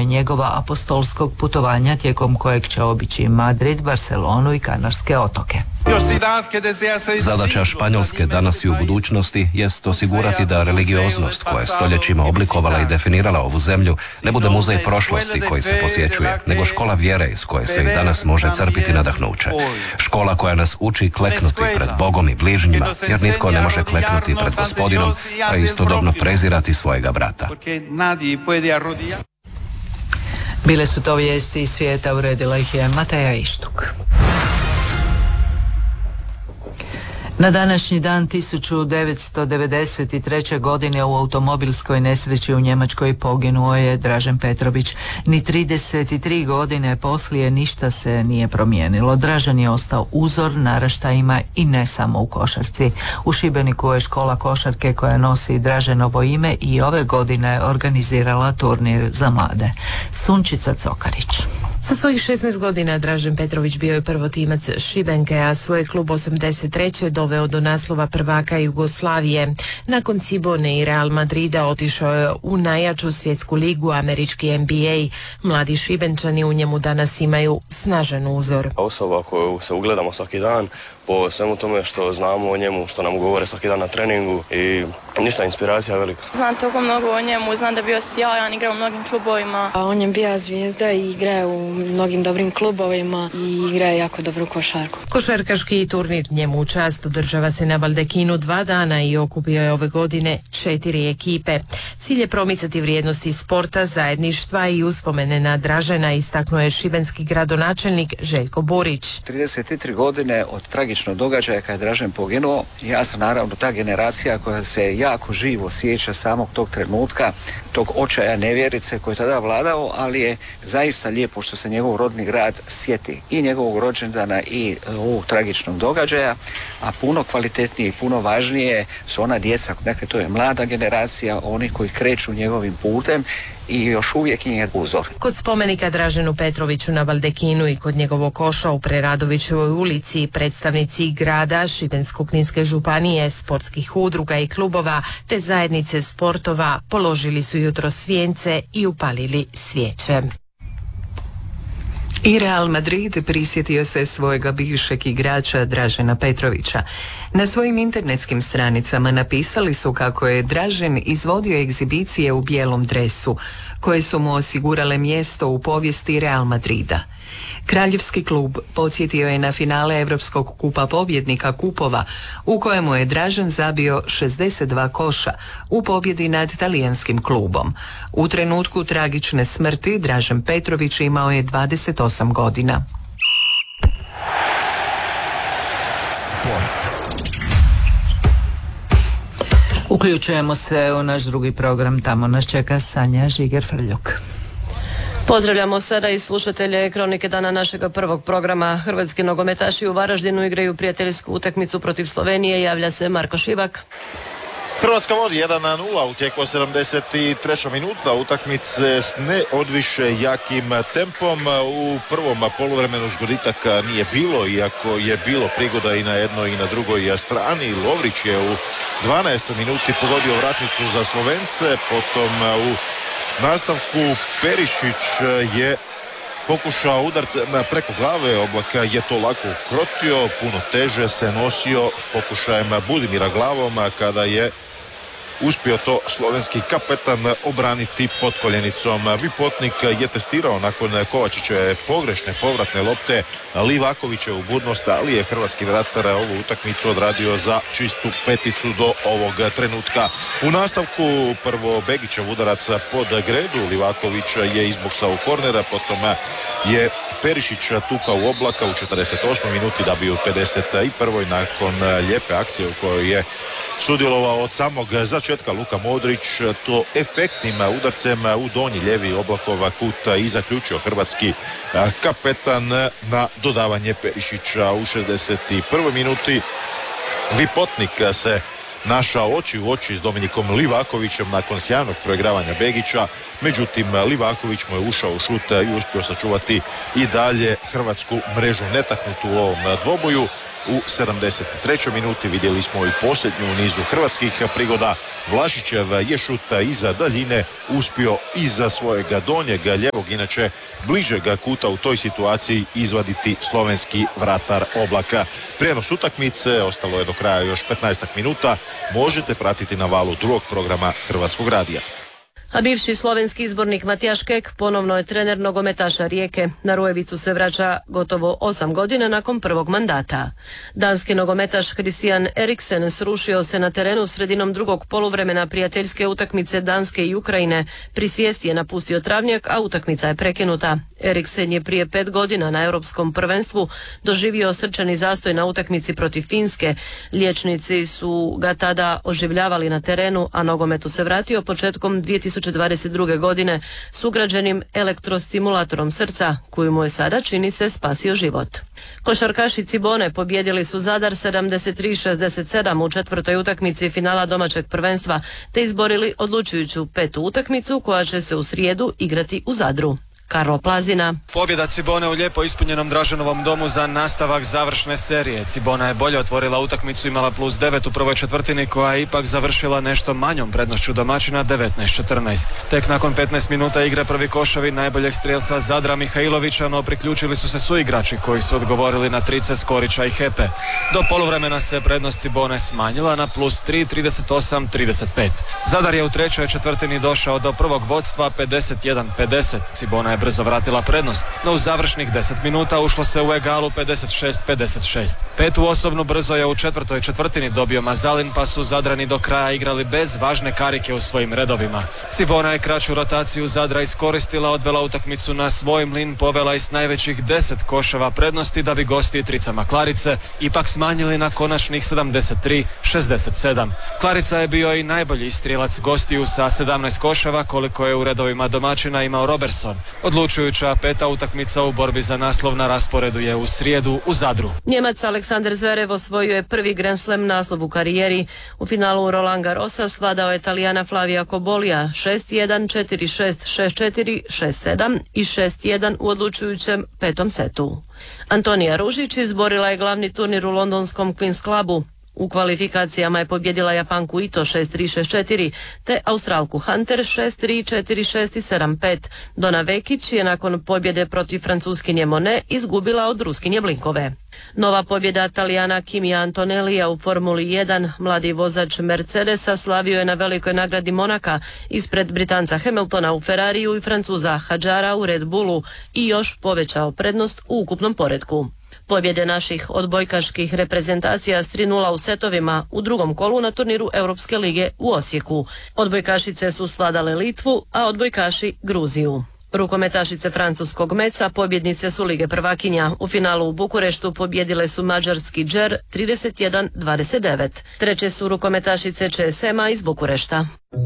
je njegova apostolskog putovanja tijekom kojeg će obići Madrid, Barcelonu i Kanarske otoke. Zadaća Španjolske danas i u budućnosti jest osigurati da religioznost koja je stoljećima oblikovala i definirala ovu zemlju ne bude muzej prošlosti koji se posjećuje, nego škola vjere iz koje se i danas može crpiti nadahnuće. Škola koja nas uči kleknuti pred Bogom i bližnjima, jer nitko ne može kleknuti pred Gospodinom, a istodobno prezirati svojega brata. Bile su to vijesti iz svijeta, uredila ih je Mateja Ištuk. Na današnji dan 1993. godine u automobilskoj nesreći u Njemačkoj poginuo je Dražen Petrović. Ni 33 godine poslije ništa se nije promijenilo. Dražen je ostao uzor naraštajima i ne samo u košarci. U Šibeniku je škola košarke koja nosi Draženovo ime i ove godine organizirala turnir za mlade. Sunčica Cokarić. Sa svojih 16 godina Dražen Petrović bio je prvotimac Šibenke, a svoj klub 83. doveo do naslova prvaka Jugoslavije. Nakon Cibone i Real Madrida otišao je u najjaču svjetsku ligu, američki NBA. Mladi Šibenčani u njemu danas imaju snažan uzor. Osoba koju se ugledamo svaki dan, po svemu tome što znamo o njemu, što nam govore svaki dan na treningu i ništa, inspiracija velika. Znam toliko mnogo o njemu, znam da je bio sjajan, igrao u mnogim klubovima. On je bio zvijezda i igra u mnogim dobrim klubovima i igra jako dobru košarku. Košarkaški turnir njemu u čast održava se na Baldekinu 2 dana i okupio je ove godine 4 ekipe. Cilj je promicati vrijednosti sporta, zajedništva i uspomene na Dražena, istaknuo je šibenski gradonačelnik Željko Borić. 33 godine od tragičnog događaja kada je Dražen poginuo, ja sam naravno ta generacija koja se jako živo sjeća samog tog trenutka, tog očaja nevjerice koji je tada vladao, ali je zaista lijepo što se njegov rodni grad sjeti i njegovog rođendana i ovog tragičnog događaja, a puno kvalitetnije i puno važnije su ona djeca, dakle to je mlada generacija, oni koji kreću njegovim putem i još uvijek im je uzor. Kod spomenika Draženu Petroviću na Baldekinu i kod njegovog koša u Preradovićevoj ulici predstavnici grada, Šibensko-kninske županije, sportskih udruga i klubova te zajednice sportova položili su jutros vijence i upalili svijeće. I Real Madrid prisjetio se svojega bivšeg igrača Dražena Petrovića. Na svojim internetskim stranicama napisali su kako je Dražen izvodio egzibicije u bijelom dresu, koje su mu osigurale mjesto u povijesti Real Madrida. Kraljevski klub podsjetio je na finale Europskog kupa pobjednika kupova, u kojemu je Dražen zabio 62 koša u pobjedi nad talijanskim klubom. U trenutku tragične smrti Dražen Petrović imao je 28 godina. Sport. Uključujemo se u naš drugi program, tamo nas čeka Sanja Žiger-Frljuk. Pozdravljamo sada i slušatelje Kronike dana našega prvog programa. Hrvatski nogometaši u Varaždinu igraju prijateljsku utakmicu protiv Slovenije. Javlja se Marko Šibak. Hrvatska vodi 1-0 u tijeku 73. minuta utakmice s neodviše jakim tempom. U prvom poluvremenu zgoditak nije bilo, iako je bilo prigoda i na jednoj i na drugoj strani. Lovrić je u 12. minuti pogodio vratnicu za Slovence, potom u nastavku Perišić je pokušao udarcem preko glave, Oblaka je to lako ukrotio, puno teže se nosio s pokušajem Budimira glavom kada je uspio to slovenski kapetan obraniti pod koljenicom. Vipotnik je testirao nakon Kovačićeve pogrešne povratne lopte Livakovićevu budnost, ali je hrvatski vratar ovu utakmicu odradio za čistu peticu do ovog trenutka. U nastavku prvo Begićev udarac pod gredu, Livaković je izboksao kornera, potom je Perišić tukao u Oblaka u 48. minuti da bi u 51. nakon lijepe akcije u kojoj je sudjelovao od samog začetka Luka Modrić, to efektnim udarcem u donji lijevi Oblakova kut i zaključio hrvatski kapetan na dodavanje Perišića u 61. minuti. Vipotnik se našao oči u oči s Dominikom Livakovićem nakon sjajnog proigravanja Begića, međutim Livaković mu je ušao u šut i uspio sačuvati i dalje hrvatsku mrežu netaknutu u ovom dvoboju. u 73. minuti. Vidjeli smo i posljednju u nizu hrvatskih prigoda. Vlašićev je šut iza daljine uspio iza svojega donjeg ljevog, inače bližeg kuta u toj situaciji izvaditi slovenski vratar Oblaka. Prijenos utakmice, ostalo je do kraja još 15 minuta, možete pratiti na valu drugog programa Hrvatskog radija. A bivši slovenski izbornik Matijaš Kek ponovno je trener nogometaša Rijeke. Na Rujevicu se vraća gotovo 8 godina nakon prvog mandata. Danski nogometaš Christian Eriksen srušio se na terenu sredinom drugog poluvremena prijateljske utakmice Danske i Ukrajine. Pri svijesti je napustio travnjak, a utakmica je prekinuta. Eriksen je prije 5 godina na Europskom prvenstvu doživio srčani zastoj na utakmici protiv Finske. Liječnici su ga tada oživljavali na terenu, a nogometu se vratio početkom 2022. godine s ugrađenim elektrostimulatorom srca, koju mu je sada, čini se, spasio život. Košarkaši Cibone pobjedili su Zadar 73-67 u četvrtoj utakmici finala domaćeg prvenstva, te izborili odlučujuću 5. utakmicu koja će se u srijedu igrati u Zadru. Karlo Plazina. Pobjeda Cibone u lijepo ispunjenom Draženovom domu za nastavak završne serije. Cibona je bolje otvorila utakmicu, imala +9 u prvoj četvrtini, koja je ipak završila nešto manjom prednošću domaćina 19-14. Tek nakon 15 minuta igre prvi koševi najboljeg strijelca Zadra Mihajlovića, no priključili su se suigrači koji su odgovorili na trice Skorića i Hepe. Do poluvremena se prednost Cibone smanjila na +3, 38-35. Zadar je u trećoj četvrtini došao do prvog vodstva 51-50. Cibona je brzo vratila prednost, no u završnih 10 minuta ušlo se u egalu 56-56. Petu osobnu brzo je u četvrtoj četvrtini dobio Mazalin, pa su Zadrani do kraja igrali bez važne karike u svojim redovima. Cibona je kraću rotaciju Zadra iskoristila, odvela utakmicu na svoj mlin, povela i s najvećih 10 koševa prednosti, da bi gosti tricama Klarice ipak smanjili na konačnih 73-67. Klarica je bio i najbolji strijelac gostiju sa 17 koševa, koliko je u redovima domaćina imao Robertson. Odlučujuća 5. utakmica u borbi za naslov na rasporedu je u srijedu u Zadru. Njemac Aleksander Zverev osvojio je prvi Grand Slam naslov u karijeri. U finalu Roland Garrosa svladao je Italijana Flavia Cobolija 6-1, 4-6, 6-4, 6-7 i 6-1 u odlučujućem 5. setu. Antonija Ružić izborila je glavni turnir u londonskom Queen's Clubu. U kvalifikacijama je pobjedila Japanku Ito 6-3, 6-4, te Australku Hunter 6-3, 4-6 i 7-5. Dona Vekić je nakon pobjede protiv Francuskinje Monet izgubila od Ruskinje Blinkove. Nova pobjeda Talijana Kimija Antonellija u Formuli 1, mladi vozač Mercedesa, slavio je na velikoj nagradi Monaka ispred Britanca Hamiltona u Ferrariju i Francuza Hadžara u Red Bullu i još povećao prednost u ukupnom poretku. Pobjede naših odbojkaških reprezentacija s 3-0 u setovima u drugom kolu na turniru Europske lige u Osijeku. Odbojkašice su svladale Litvu, a odbojkaši Gruziju. Rukometašice francuskog Meca pobjednice su Lige prvakinja. U finalu u Bukureštu pobjedile su mađarski Džer 31-29. Treće su rukometašice ČSM-a iz Bukurešta.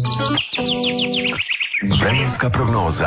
Vremenska prognoza.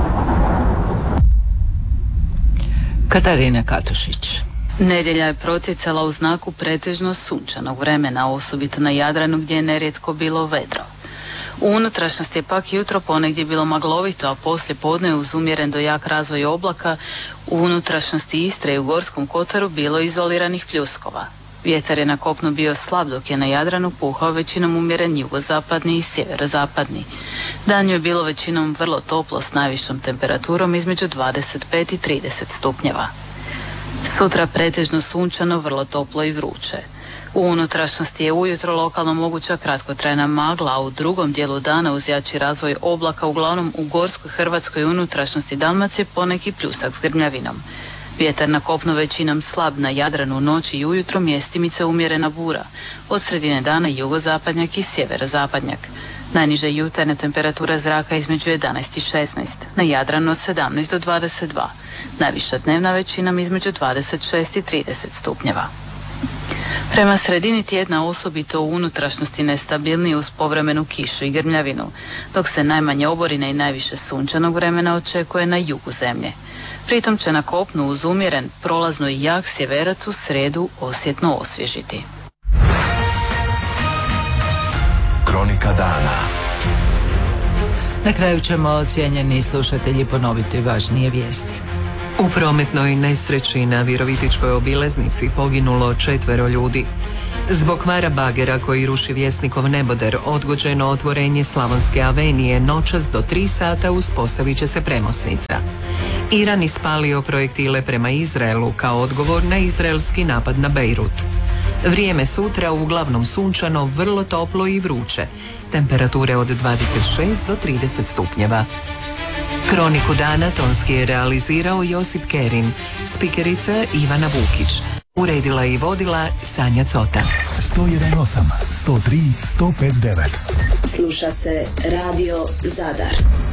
Katarina Katušić. Nedjelja je protjecala u znaku pretežno sunčanog vremena, osobito na Jadranu gdje je nerijetko bilo vedro. U unutrašnjosti je pak jutro ponegdje bilo maglovito, a poslije podne uz umjeren do jak razvoj oblaka u unutrašnjosti Istre i u Gorskom kotaru bilo izoliranih pljuskova. Vjetar je na kopnu bio slab, dok je na Jadranu puhao većinom umjeren jugozapadni i sjeverozapadni. Danju je bilo većinom vrlo toplo s najvišom temperaturom između 25 i 30 stupnjeva. Sutra pretežno sunčano, vrlo toplo i vruće. U unutrašnjosti je ujutro lokalno moguća kratkotrajna magla, a u drugom dijelu dana uz jači razvoj oblaka uglavnom u Gorskoj, Hrvatskoj unutrašnjosti Dalmacije poneki pljusak s grmljavinom. Vjetar na kopnu većinom slab, na Jadranu noći i ujutro mjestimice umjerena bura. Od sredine dana jugozapadnjak i sjeverozapadnjak. Najniža jutarnja temperatura zraka između 11 i 16, na Jadranu od 17 do 22. Najviša dnevna većinom između 26 i 30 stupnjeva. Prema sredini tjedna osobito u unutrašnjosti nestabilniji uz povremenu kišu i grmljavinu, dok se najmanje oborine i najviše sunčanog vremena očekuje na jugu zemlje. Pritom će na kopnu uz umjeren, prolazno i jak sjeverac u sredu osjetno osvježiti. Kronika dana. Na kraju ćemo, cijenjeni slušatelji, ponoviti važnije vijesti. U prometnoj nesreći na Virovitičkoj obilaznici poginulo 4 ljudi. Zbog kvara bagera koji ruši Vjesnikov neboder, odgođeno otvorenje Slavonske avenije noćas do 3 sata uspostavit će se premosnica. Iran ispalio projektile prema Izraelu kao odgovor na izraelski napad na Bejrut. Vrijeme sutra uglavnom sunčano, vrlo toplo i vruće. Temperature od 26 do 30 stupnjeva. Kroniku dana tonski je realizirao Josip Kerin, spikerica Ivana Vukić. Uredila i vodila Sanja Cota. 101.8, 103, 105.9. Sluša se Radio Zadar.